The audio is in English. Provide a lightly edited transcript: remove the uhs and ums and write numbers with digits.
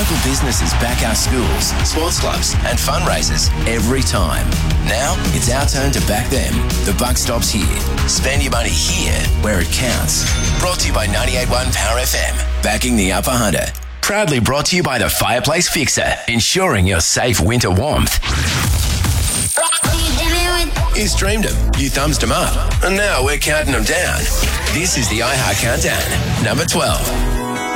Local businesses back our schools, sports clubs and fundraisers every time. Now it's our turn to back them. The buck stops here. Spend your money here where it counts. Brought to you by 98.1 Power FM. Backing the Upper Hunter. Proudly brought to you by the Fireplace Fixer. Ensuring your safe winter warmth. You streamed them, you thumbs them up, and now we're counting them down. This is the iHeart Countdown, number 12.